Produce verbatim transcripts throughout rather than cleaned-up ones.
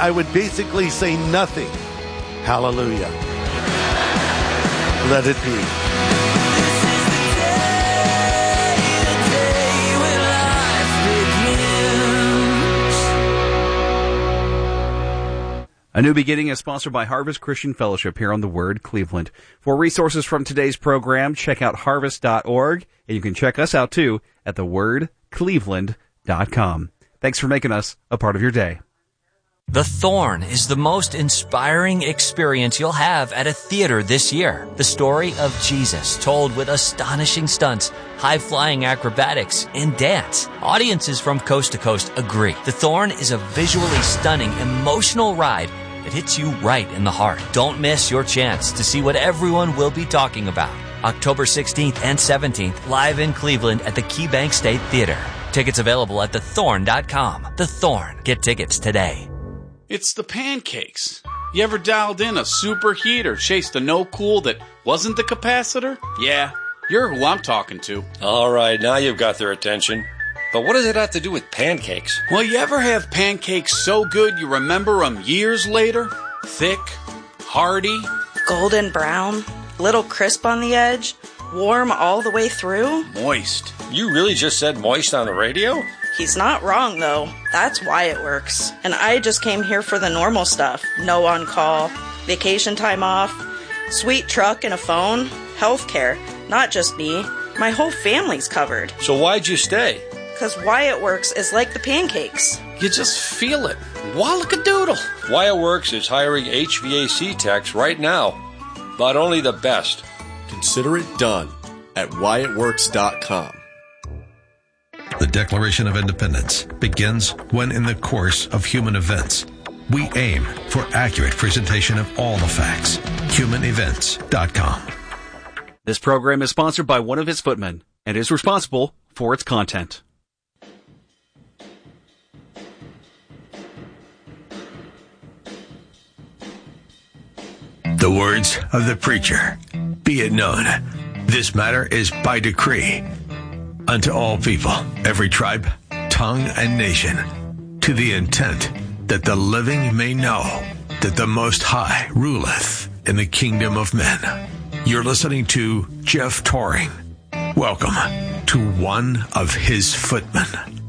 I would basically say nothing. Hallelujah. Let it be. A New Beginning is sponsored by Harvest Christian Fellowship here on The Word Cleveland. For resources from today's program, check out harvest dot org, and you can check us out, too, at the word cleveland dot com. Thanks for making us a part of your day. The Thorn is the most inspiring experience you'll have at a theater this year. The story of Jesus told with astonishing stunts, high-flying acrobatics, and dance. Audiences from coast to coast agree. The Thorn is a visually stunning, emotional ride that hits you right in the heart. Don't miss your chance to see what everyone will be talking about. October sixteenth and seventeenth, live in Cleveland at the KeyBank State Theater. Tickets available at the thorn dot com. The Thorn. Get tickets today. It's the pancakes. You ever dialed in a superheat or chased a no-cool that wasn't the capacitor? Yeah, you're who I'm talking to. All right, now you've got their attention. But what does it have to do with pancakes? Well, you ever have pancakes so good you remember them years later? Thick, hearty, golden brown, little crisp on the edge, warm all the way through. Moist. You really just said moist on the radio? He's not wrong, though. That's why it works. And I just came here for the normal stuff. No on-call, vacation time off, sweet truck and a phone, healthcare. Not just me. My whole family's covered. So why'd you stay? Because Wyatt Works is like the pancakes. You just feel it. Wallakadoodle. Wyatt Works is hiring H V A C techs right now, but only the best. Consider it done at wyatt works dot com. The Declaration of Independence begins when, in the course of human events, we aim for accurate presentation of all the facts. human events dot com. This program is sponsored by one of his footmen and is responsible for its content. The words of the preacher. Be it known, this matter is by decree unto all people, every tribe, tongue, and nation, to the intent that the living may know that the Most High ruleth in the kingdom of men. You're listening to Jeff Toring. Welcome to One of His Footmen.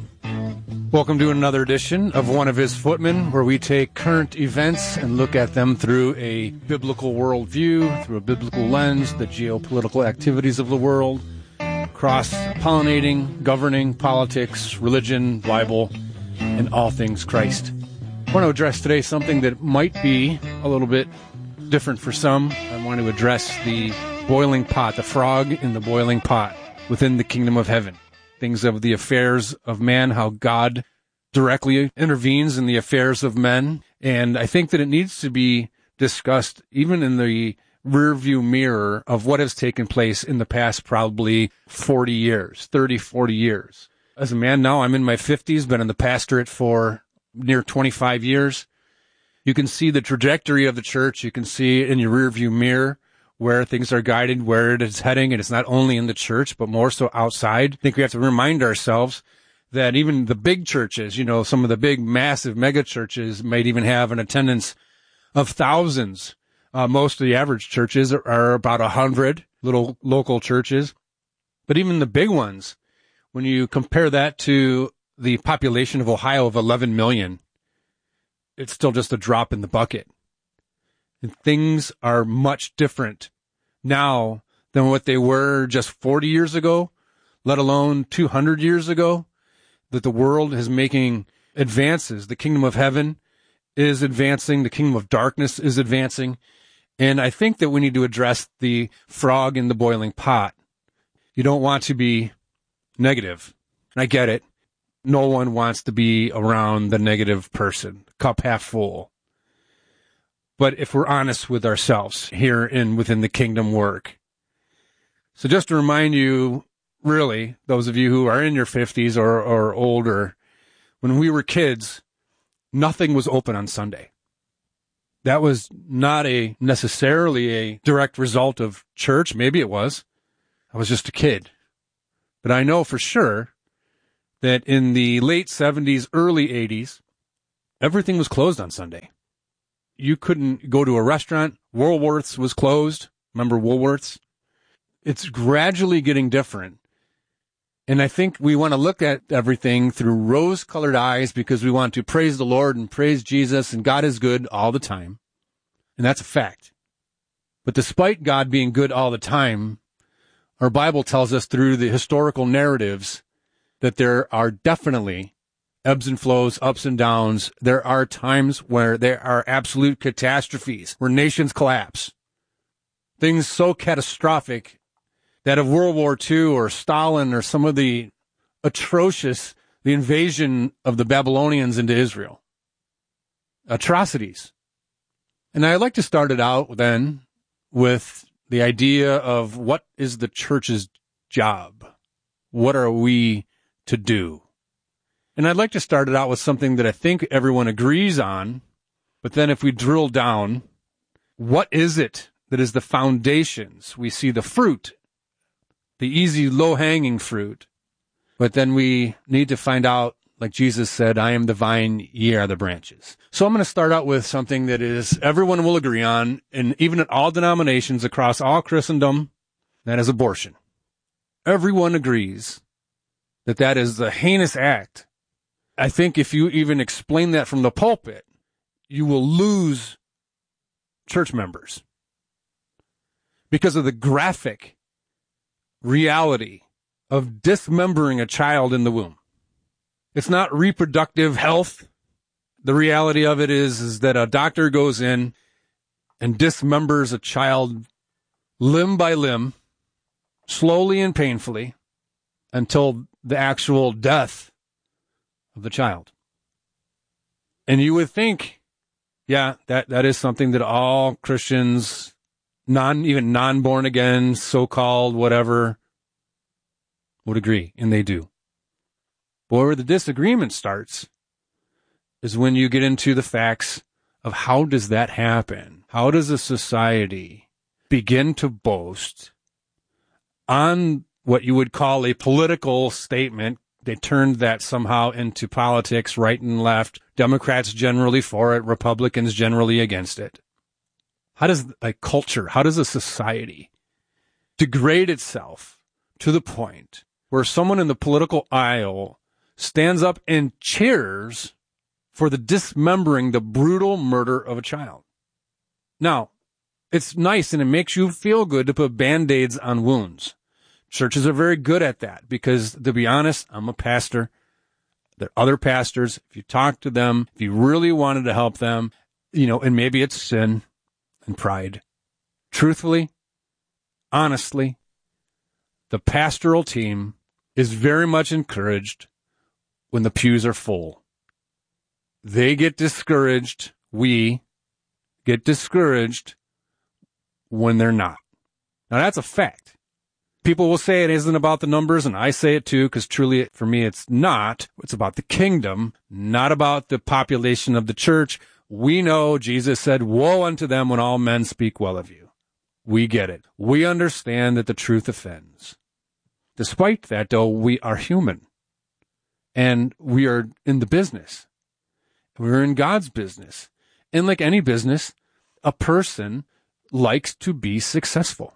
Welcome to another edition of One of His Footmen, where we take current events and look at them through a biblical worldview, through a biblical lens, the geopolitical activities of the world, cross-pollinating, governing, politics, religion, Bible, and all things Christ. I want to address today something that might be a little bit different for some. I want to address the boiling pot, the frog in the boiling pot within the kingdom of heaven. Things of the affairs of man, how God directly intervenes in the affairs of men. And I think that it needs to be discussed even in the rearview mirror of what has taken place in the past probably forty years, thirty, forty years. As a man now, I'm in my fifties, been in the pastorate for near twenty-five years. You can see the trajectory of the church. You can see in your rearview mirror where things are guided, where it is heading, and it's not only in the church, but more so outside. I think we have to remind ourselves that even the big churches, you know, some of the big, massive mega churches might even have an attendance of thousands. Uh, most of the average churches are, are about a hundred little local churches. But even the big ones, when you compare that to the population of Ohio of eleven million, it's still just a drop in the bucket. And things are much different now than what they were just forty years ago, let alone two hundred years ago, that the world is making advances. The kingdom of heaven is advancing. The kingdom of darkness is advancing. And I think that we need to address the frog in the boiling pot. You don't want to be negative. And I get it. No one wants to be around the negative person, cup half full. But if we're honest with ourselves here in within the kingdom work. So just to remind you, really, those of you who are in your fifties or, or older, when we were kids, nothing was open on Sunday. That was not a necessarily a direct result of church. Maybe it was. I was just a kid. But I know for sure that in the late seventies, early eighties, everything was closed on Sunday. You couldn't go to a restaurant. Woolworths was closed. Remember Woolworths? It's gradually getting different. And I think we want to look at everything through rose-colored eyes because we want to praise the Lord and praise Jesus, and God is good all the time. And that's a fact. But despite God being good all the time, our Bible tells us through the historical narratives that there are definitely ebbs and flows, ups and downs. There are times where there are absolute catastrophes, where nations collapse. Things so catastrophic that of World War Two or Stalin or some of the atrocious, the invasion of the Babylonians into Israel. Atrocities. And I'd like to start it out then with the idea of what is the church's job? What are we to do? And I'd like to start it out with something that I think everyone agrees on, but then if we drill down, what is it that is the foundations? We see the fruit, the easy, low-hanging fruit, but then we need to find out, like Jesus said, I am the vine, ye are the branches. So I'm going to start out with something that is everyone will agree on, and even in all denominations across all Christendom, that is abortion. Everyone agrees that that is the heinous act. I think if you even explain that from the pulpit, you will lose church members because of the graphic reality of dismembering a child in the womb. It's not reproductive health. The reality of it is, is that a doctor goes in and dismembers a child limb by limb, slowly and painfully, until the actual death of the child. And you would think, yeah, that, that is something that all Christians, non even non-born again, so-called whatever, would agree, and they do. But where the disagreement starts is when you get into the facts of how does that happen? How does a society begin to boast on what you would call a political statement? They turned that somehow into politics, right and left. Democrats generally for it, Republicans generally against it. How does a culture, how does a society degrade itself to the point where someone in the political aisle stands up and cheers for the dismembering, the brutal murder of a child? Now, it's nice and it makes you feel good to put Band-Aids on wounds. Churches are very good at that because, to be honest, I'm a pastor. There are other pastors. If you talk to them, if you really wanted to help them, you know, and maybe it's sin and pride. Truthfully, honestly, the pastoral team is very much encouraged when the pews are full. They get discouraged. We get discouraged when they're not. Now, that's a fact. People will say it isn't about the numbers, and I say it too, because truly, for me, it's not. It's about the kingdom, not about the population of the church. We know Jesus said, woe unto them when all men speak well of you. We get it. We understand that the truth offends. Despite that, though, we are human, and we are in the business. We're in God's business. And like any business, a person likes to be successful.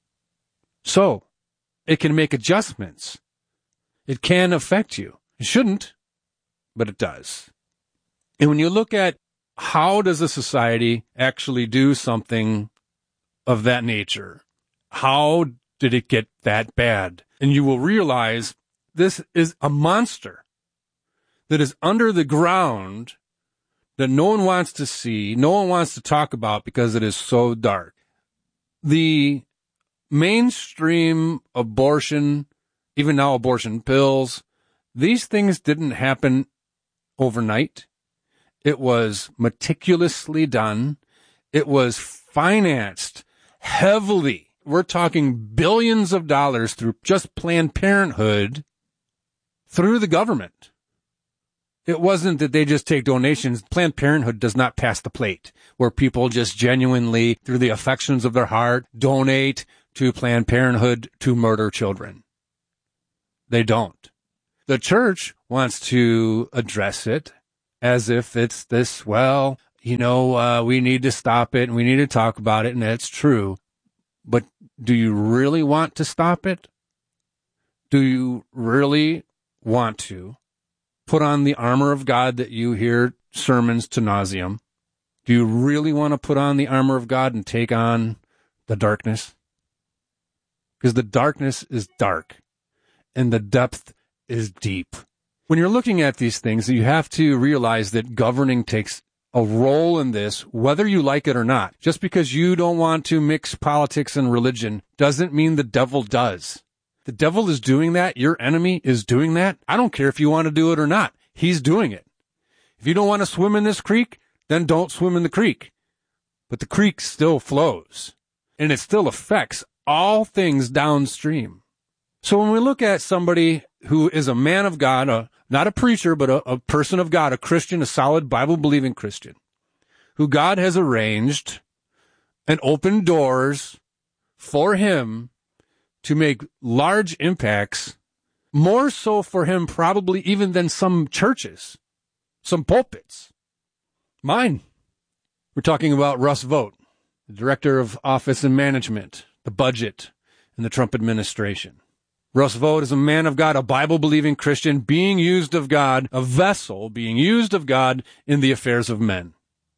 So, it can make adjustments. It can affect you. It shouldn't, but it does. And when you look at how does a society actually do something of that nature, how did it get that bad? And you will realize this is a monster that is under the ground that no one wants to see, no one wants to talk about because it is so dark. The mainstream abortion, even now abortion pills, these things didn't happen overnight. It was meticulously done. It was financed heavily. We're talking billions of dollars through just Planned Parenthood through the government. It wasn't that they just take donations. Planned Parenthood does not pass the plate where people just genuinely, through the affections of their heart, donate to Planned Parenthood to murder children. They don't. The church wants to address it as if it's this, well, you know, uh, we need to stop it and we need to talk about it, and that's true. But do you really want to stop it? Do you really want to put on the armor of God that you hear sermons to nauseam? Do you really want to put on the armor of God and take on the darkness? Because the darkness is dark and the depth is deep. When you're looking at these things, you have to realize that governing takes a role in this, whether you like it or not. Just because you don't want to mix politics and religion doesn't mean the devil does. The devil is doing that. Your enemy is doing that. I don't care if you want to do it or not. He's doing it. If you don't want to swim in this creek, then don't swim in the creek. But the creek still flows, and it still affects all things downstream. So when we look at somebody who is a man of God, a, not a preacher, but a, a person of God, a Christian, a solid Bible-believing Christian, who God has arranged and opened doors for him to make large impacts, more so for him probably even than some churches, some pulpits. Mine. We're talking about Russ Vought, the Director of Office and Management, the Budget, in the Trump administration. Russ Vought is a man of God, a Bible-believing Christian, being used of God, a vessel being used of God in the affairs of men.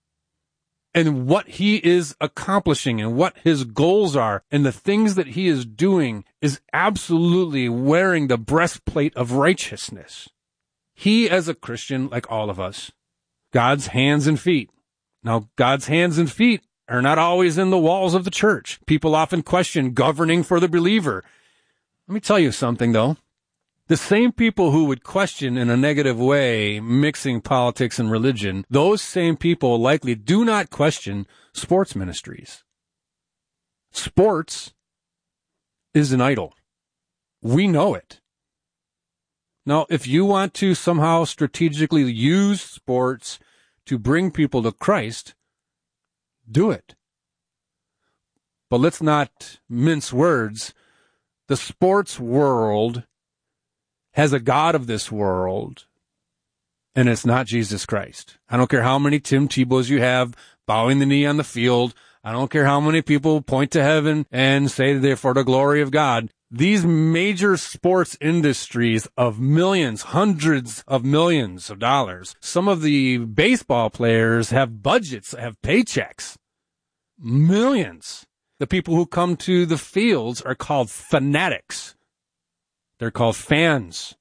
And what he is accomplishing and what his goals are and the things that he is doing is absolutely wearing the breastplate of righteousness. He, as a Christian, like all of us, God's hands and feet. Now, God's hands and feet are not always in the walls of the church. People often question governing for the believer. Let me tell you something, though. The same people who would question in a negative way mixing politics and religion, those same people likely do not question sports ministries. Sports is an idol. We know it. Now, if you want to somehow strategically use sports to bring people to Christ, do it. But let's not mince words. The sports world has a God of this world, and it's not Jesus Christ. I don't care how many Tim Tebows you have bowing the knee on the field. I don't care how many people point to heaven and say they're for the glory of God. These major sports industries of millions, hundreds of millions of dollars, some of the baseball players have budgets, have paychecks, millions. The people who come to the fields are called fanatics. They're called fans.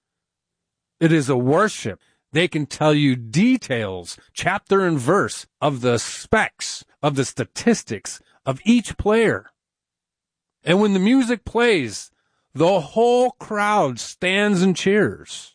It is a worship. They can tell you details, chapter and verse, of the specs, of the statistics of each player. And when the music plays, the whole crowd stands and cheers.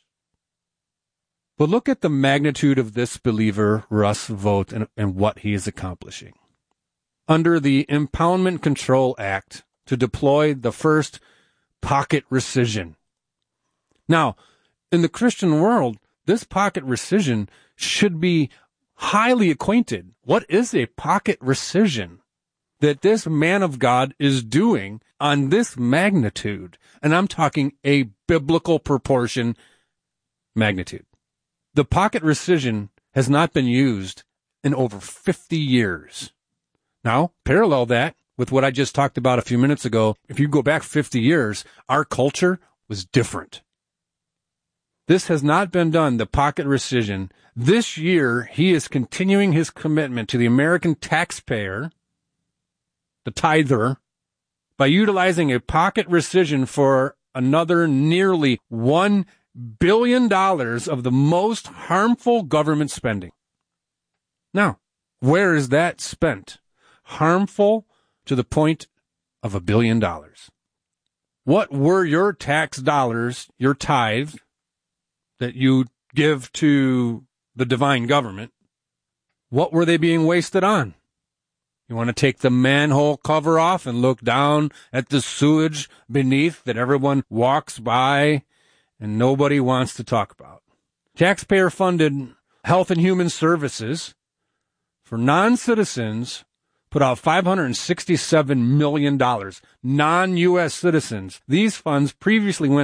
But look at the magnitude of this believer, Russ Vought, and, and what he is accomplishing. Under the Impoundment Control Act to deploy the first pocket rescission. Now, in the Christian world, this pocket rescission should be highly acquainted. What is a pocket rescission that this man of God is doing on this magnitude? And I'm talking a biblical proportion magnitude. The pocket rescission has not been used in over fifty years. Now, parallel that with what I just talked about a few minutes ago. If you go back fifty years, our culture was different. This has not been done, the pocket rescission. This year, he is continuing his commitment to the American taxpayer, the tither, by utilizing a pocket rescission for another nearly one billion dollars of the most harmful government spending. Now, where is that spent? Harmful to the point of a billion dollars. What were your tax dollars, your tithe, that you give to the divine government? What were they being wasted on? You want to take the manhole cover off and look down at the sewage beneath that everyone walks by and nobody wants to talk about. Taxpayer-funded Health and Human Services for non-citizens put out five hundred sixty-seven million dollars. Non-U S citizens. These funds previously went to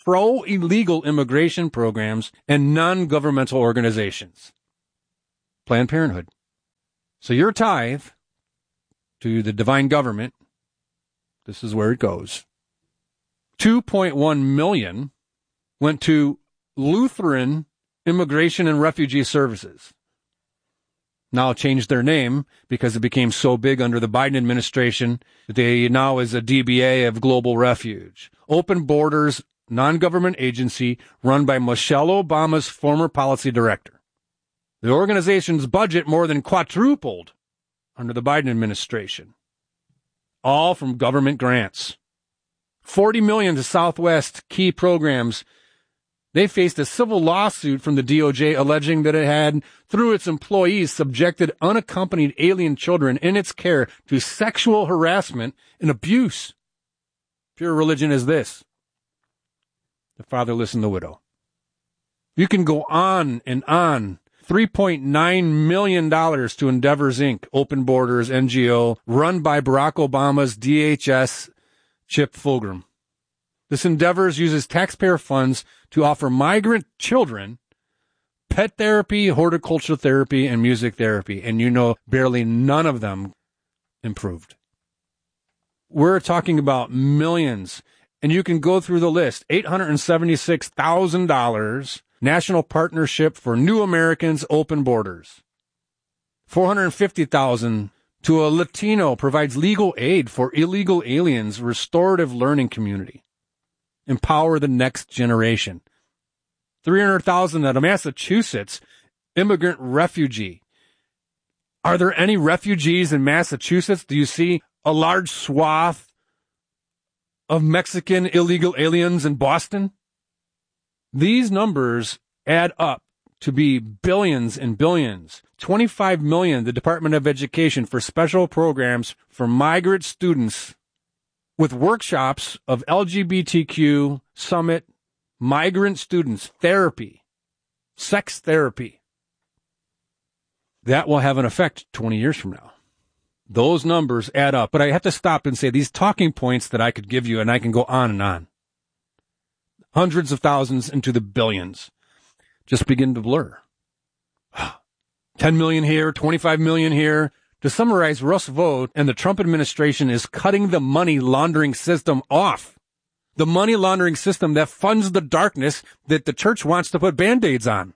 pro-illegal immigration programs and non-governmental organizations. Planned Parenthood. So your tithe to the divine government, this is where it goes. two point one million dollars went to Lutheran Immigration and Refugee Services. Now changed their name because it became so big under the Biden administration that they now is a D B A of Global Refuge. Open Borders, non-government agency run by Michelle Obama's former policy director. The organization's budget more than quadrupled under the Biden administration. All from government grants. forty million dollars to Southwest key programs. They faced a civil lawsuit from the D O J alleging that it had, through its employees, subjected unaccompanied alien children in its care to sexual harassment and abuse. Pure religion is this: the fatherless and the widow. You can go on and on. three point nine million dollars to Endeavors, Incorporated, Open Borders, N G O, run by Barack Obama's D H S, Chip Fulgham. This Endeavors uses taxpayer funds to offer migrant children pet therapy, horticulture therapy, and music therapy, and you know barely none of them improved. We're talking about millions, and you can go through the list. eight hundred seventy-six thousand dollars, National Partnership for New Americans, Open Borders. four hundred fifty thousand dollars to a Latino, provides legal aid for illegal aliens, restorative learning community. Empower the next generation. three hundred thousand dollars at a Massachusetts immigrant refugee. Are there any refugees in Massachusetts? Do you see a large swath of Mexican illegal aliens in Boston? These numbers add up to be billions and billions. twenty-five million dollars, the Department of Education, for special programs for migrant students with workshops of L G B T Q summit, migrant students, therapy, sex therapy. That will have an effect twenty years from now. Those numbers add up. But I have to stop and say these talking points that I could give you, and I can go on and on. Hundreds of thousands into the billions just begin to blur. ten million here, twenty-five million here. To summarize, Russ Vought and the Trump administration is cutting the money laundering system off. The money laundering system that funds the darkness that the church wants to put Band-Aids on.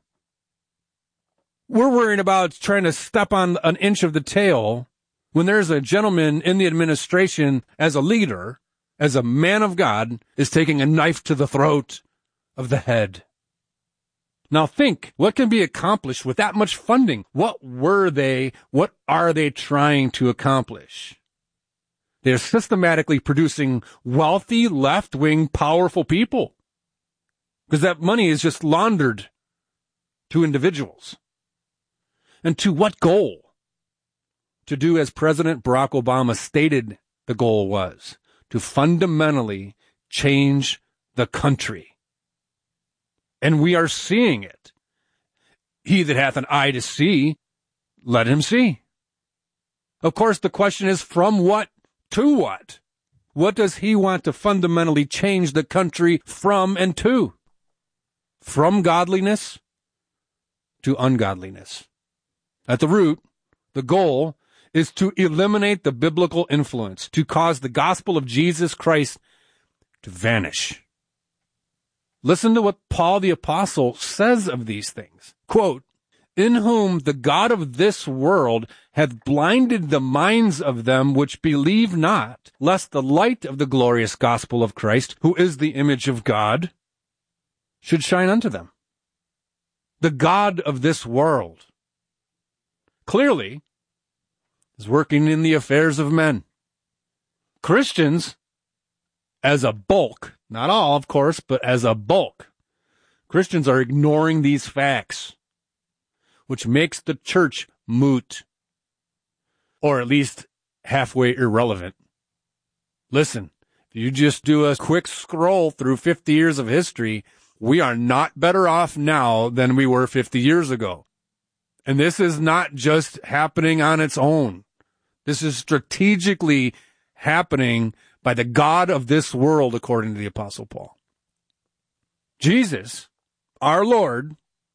We're worrying about trying to step on an inch of the tail when there's a gentleman in the administration as a leader, as a man of God, is taking a knife to the throat of the head. Now think, what can be accomplished with that much funding? What were they, what are they trying to accomplish? They're systematically producing wealthy, left-wing, powerful people. Because that money is just laundered to individuals. And to what goal? To do as President Barack Obama stated the goal was, to fundamentally change the country. And we are seeing it. He that hath an eye to see, let him see. Of course, the question is, from what to what? What does he want to fundamentally change the country from and to? From godliness to ungodliness. At the root, the goal is to eliminate the biblical influence, to cause the gospel of Jesus Christ to vanish. Listen to what Paul the Apostle says of these things. Quote, in whom the God of this world hath blinded the minds of them which believe not, lest the light of the glorious gospel of Christ, who is the image of God, should shine unto them. The God of this world clearly is working in the affairs of men. Christians, as a bulk, not all, of course, but as a bulk, Christians are ignoring these facts, which makes the church moot, or at least halfway irrelevant. Listen, if you just do a quick scroll through fifty years of history, we are not better off now than we were fifty years ago. And this is not just happening on its own. This is strategically happening by the God of this world, according to the Apostle Paul. Jesus, our Lord,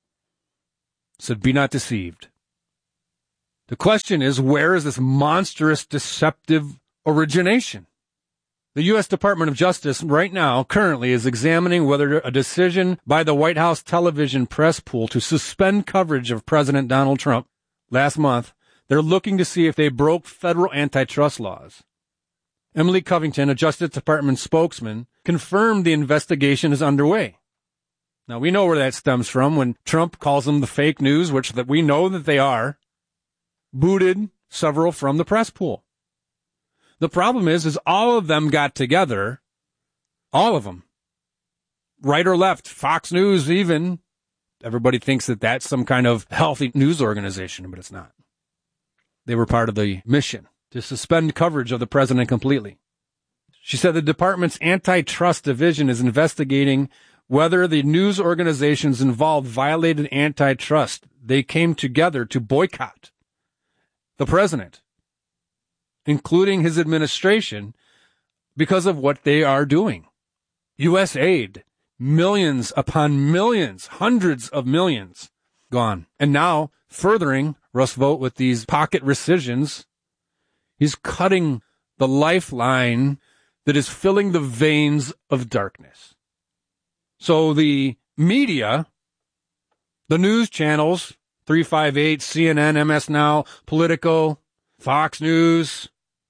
said, "Be not deceived." The question is, where is this monstrous, deceptive origination? The U S Department of Justice right now currently is examining whether a decision by the White House television press pool to suspend coverage of President Donald Trump last month, they're looking to see if they broke federal antitrust laws. Emily Covington, a Justice Department spokesman, confirmed the investigation is underway. Now, we know where that stems from when Trump calls them the fake news, which that we know that they are, booted several from the press pool. The problem is, is all of them got together, all of them, right or left, Fox News even. Everybody thinks that that's some kind of healthy news organization, but it's not. They were part of the mission to suspend coverage of the president completely. She said the department's antitrust division is investigating whether the news organizations involved violated antitrust. They came together to boycott the president, including his administration, because of what they are doing. U S aid, millions upon millions, hundreds of millions gone. And now, furthering Russ Vought with these pocket rescissions, he's cutting the lifeline that is filling the veins of darkness. So the media, the news channels, three fifty-eight, C N N, M S Now, Politico, Fox News,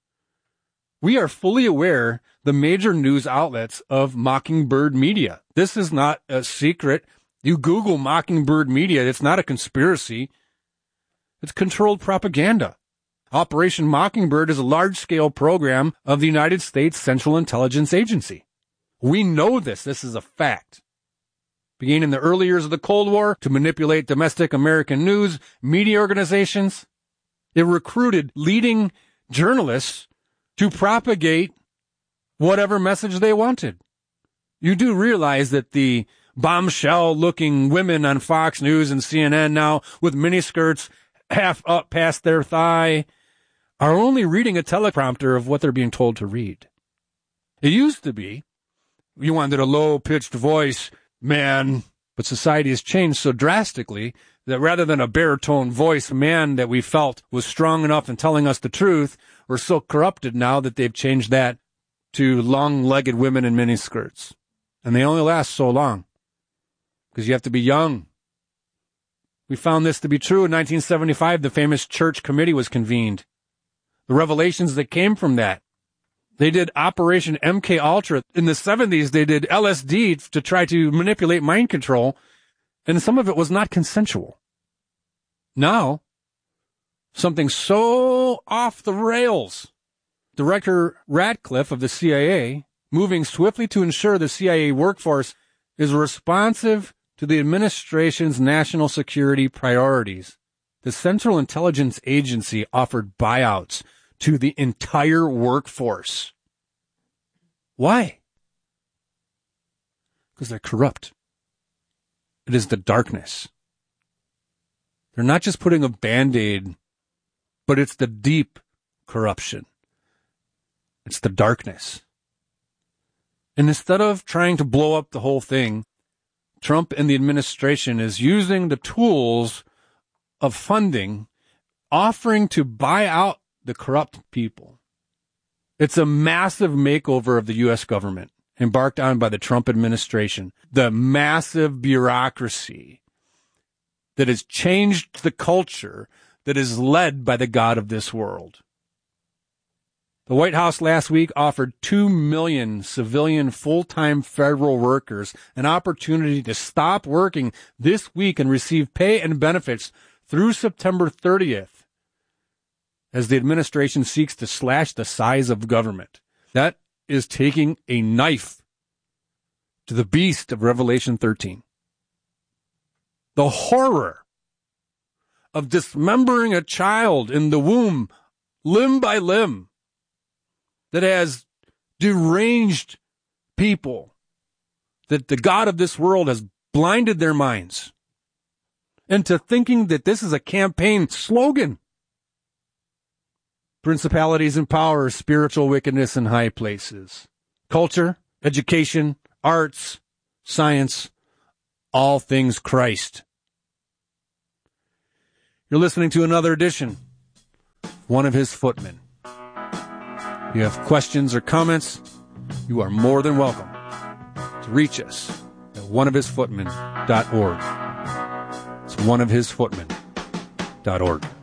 we are fully aware, the major news outlets of Mockingbird Media. This is not a secret. You Google Mockingbird Media, it's not a conspiracy. It's controlled propaganda. Operation Mockingbird is a large-scale program of the United States Central Intelligence Agency. We know this. This is a fact. Beginning in the early years of the Cold War to manipulate domestic American news, media organizations, it recruited leading journalists to propagate whatever message they wanted. You do realize that the bombshell-looking women on Fox News and C N N now with miniskirts half up past their thigh are only reading a teleprompter of what they're being told to read. It used to be you wanted a low-pitched voice, man, but society has changed so drastically that rather than a baritone voice man that we felt was strong enough in telling us the truth, we're so corrupted now that they've changed that to long-legged women in miniskirts. And they only last so long because you have to be young. We found this to be true in nineteen seventy-five. The famous Church Committee was convened. The revelations that came from that. They did Operation M K Ultra. In the seventies, they did L S D to try to manipulate mind control, and some of it was not consensual. Now, something so off the rails. Director Ratcliffe of the C I A, moving swiftly to ensure the C I A workforce is responsive to the administration's national security priorities. The Central Intelligence Agency offered buyouts to the entire workforce. Why? Because they're corrupt. It is the darkness. They're not just putting a Band-Aid, but it's the deep corruption. It's the darkness. And instead of trying to blow up the whole thing, Trump and the administration is using the tools of funding, offering to buy out the corrupt people. It's a massive makeover of the U S government embarked on by the Trump administration. The massive bureaucracy that has changed the culture that is led by the God of this world. The White House last week offered two million civilian full-time federal workers an opportunity to stop working this week and receive pay and benefits through September thirtieth as the administration seeks to slash the size of government. That is taking a knife to the beast of Revelation thirteen. The horror of dismembering a child in the womb, limb by limb, that has deranged people, that the God of this world has blinded their minds into thinking that this is a campaign slogan. Principalities and powers, spiritual wickedness in high places. Culture, education, arts, science, all things Christ. You're listening to another edition of One of His Footmen. If you have questions or comments, you are more than welcome to reach us at one of his footmen dot org. It's one of his footmen dot org.